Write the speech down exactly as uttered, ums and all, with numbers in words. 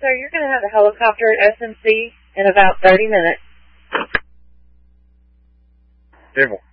sir, you're going to have a helicopter at S M C in about thirty minutes. Devil.